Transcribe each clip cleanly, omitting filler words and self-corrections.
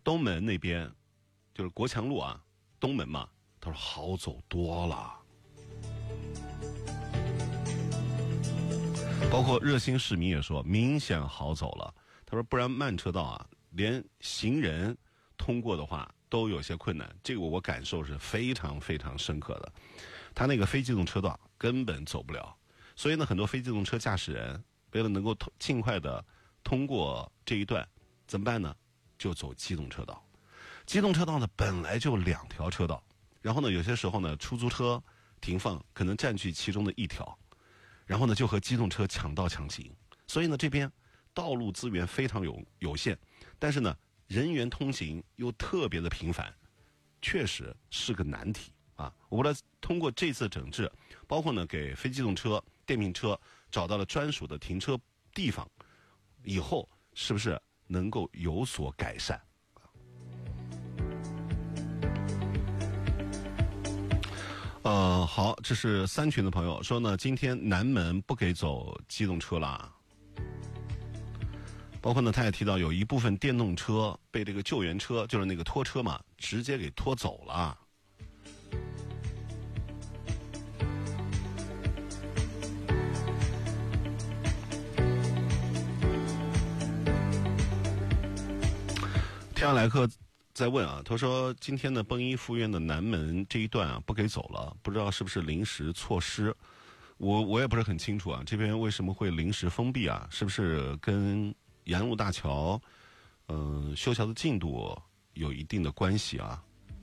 东门那边就是国强路啊，东门嘛，他说好走多了。包括热心市民也说明显好走了，他说不然慢车道啊，连行人通过的话都有些困难，这个我感受是非常非常深刻的。他那个非机动车道根本走不了，所以呢，很多非机动车驾驶人为了能够尽快的通过这一段，怎么办呢？就走机动车道。机动车道呢本来就2条车道，然后呢有些时候呢出租车停放可能占据其中的1条，然后呢就和机动车抢道抢行，所以呢这边道路资源非常有限，但是呢人员通行又特别的频繁，确实是个难题啊！我为了通过这次整治，包括呢给非机动车、电瓶车找到了专属的停车地方，以后是不是能够有所改善？好，这是3群的朋友说呢，今天南门不给走机动车啦。包括呢，他也提到有一部分电动车被这个救援车，就是那个拖车嘛，直接给拖走了。天上来客在问啊，他说今天的奔一附院的南门这一段啊不给走了，不知道是不是临时措施，我也不是很清楚啊，这边为什么会临时封闭啊？是不是跟沿路大桥修桥的进度有一定的关系啊？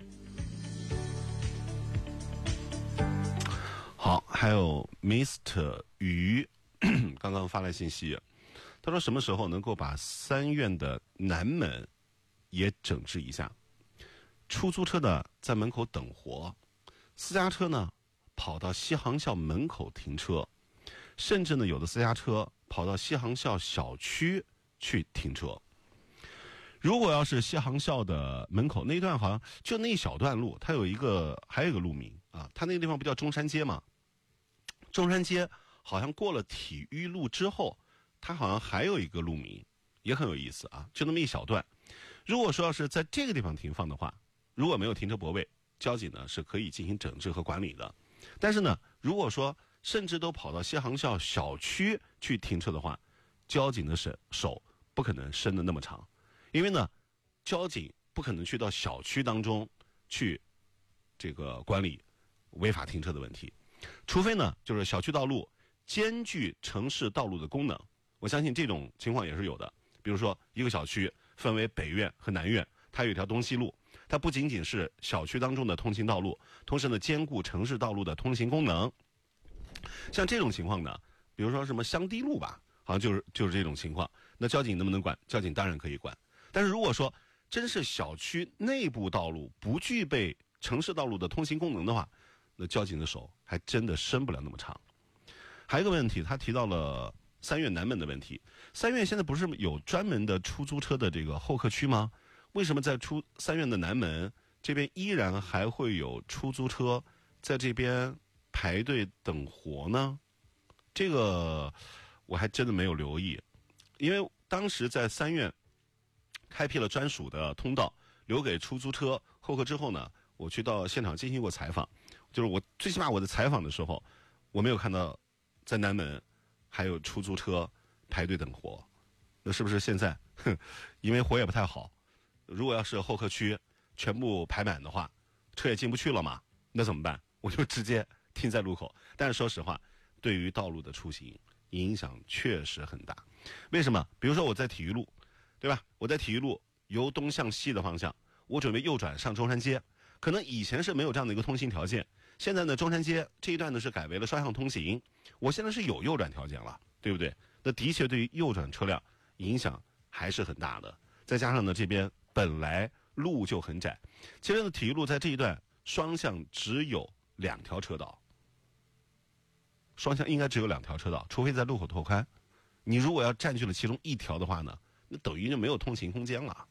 好，还有 Mr. 鱼刚刚发来信息，他说什么时候能够把3院的南门也整治一下？出租车呢在门口等活，私家车呢跑到西航校门口停车，甚至呢有的私家车跑到西航校小区去停车。如果要是西航校的门口那一段，好像就那一小段路，它还有一个路名啊，它那个地方不叫中山街吗？中山街好像过了体育路之后，它好像还有一个路名，也很有意思啊，就那么一小段。如果说要是在这个地方停放的话，如果没有停车泊位，交警呢是可以进行整治和管理的。但是呢，如果说甚至都跑到西航校小区去停车的话，交警的手不可能伸得那么长，因为呢，交警不可能去到小区当中去这个管理违法停车的问题，除非呢就是小区道路兼具城市道路的功能。我相信这种情况也是有的，比如说一个小区分为北院和南院，它有一条东西路，它不仅仅是小区当中的通行道路，同时呢兼顾城市道路的通行功能。像这种情况呢，比如说什么香堤路吧，好像就是这种情况，那交警能不能管？交警当然可以管。但是如果说真是小区内部道路不具备城市道路的通行功能的话，那交警的手还真的伸不了那么长。还有一个问题，他提到了3院南门的问题。3院现在不是有专门的出租车的这个候客区吗？为什么在3院的南门这边依然还会有出租车在这边排队等活呢？这个我还真的没有留意，因为当时在3院开辟了专属的通道，留给出租车候客之后呢，我去到现场进行过采访，就是我最起码我在采访的时候，我没有看到在南门还有出租车排队等活。那是不是现在因为活也不太好，如果要是候客区全部排满的话，车也进不去了嘛，那怎么办？我就直接停在路口。但是说实话，对于道路的出行影响确实很大。为什么？比如说我在体育路，对吧？我在体育路由东向西的方向，我准备右转上中山街，可能以前是没有这样的一个通行条件，现在呢中山街这一段呢是改为了双向通行，我现在是有右转条件了，对不对？那的确对于右转车辆影响还是很大的。再加上呢这边本来路就很窄，其实呢体育路在这一段双向只有2条车道，双向应该只有2条车道，除非在路口拓宽。你如果要占据了其中1条的话呢，那等于就没有通行空间了，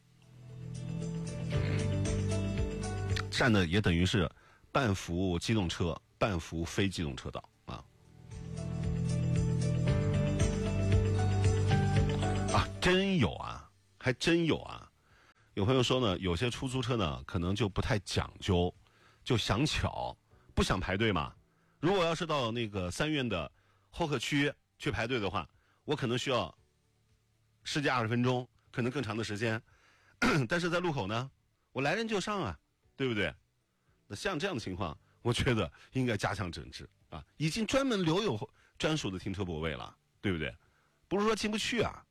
占的也等于是半幅机动车半幅非机动车道啊。真有啊，还真有啊。 有朋友说呢，有些出租车呢可能就不太讲究，就想巧，不想排队嘛。如果要是到那个三院的候客区去排队的话，我可能需要10几20分钟，可能更长的时间。但是在路口呢，我来人就上啊，对不对？那像这样的情况，我觉得应该加强整治啊，已经专门留有专属的停车泊位了，对不对？不是说进不去啊。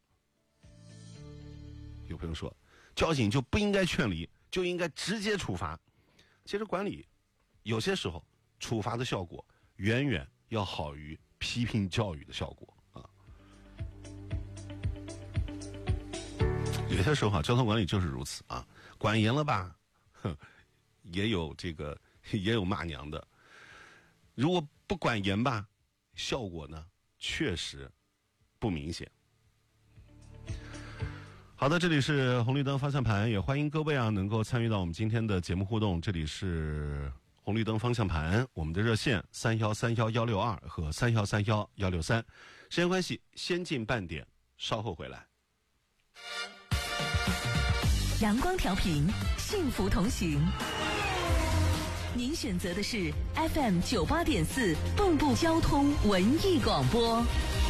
有朋友说，交警就不应该劝离，就应该直接处罚。其实管理有些时候处罚的效果远远要好于批评教育的效果啊。有些时候啊，交通管理就是如此啊，管严了吧，也有骂娘的；如果不管严吧，效果呢确实不明显。好的，这里是红绿灯方向盘，也欢迎各位啊能够参与到我们今天的节目互动。这里是红绿灯方向盘，我们的热线31316162和31316163。时间关系，先进半点，稍后回来。 阳光调频，幸福同行。您选择的是 FM 98.4蚌埠交通文艺广播。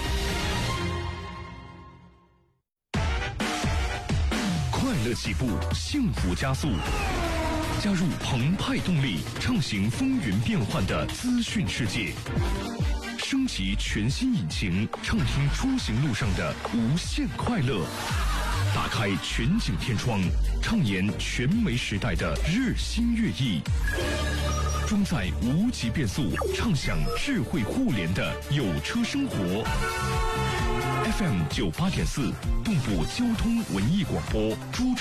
快乐起步，幸福加速。加入澎湃动力，畅行风云变幻的资讯世界。升级全新引擎，畅听出行路上的无限快乐。打开全景天窗，畅言全媒时代的日新月异。装载无极变速，畅享智慧互联的有车生活。FM 98.4蚌埠交通文艺广播，株洲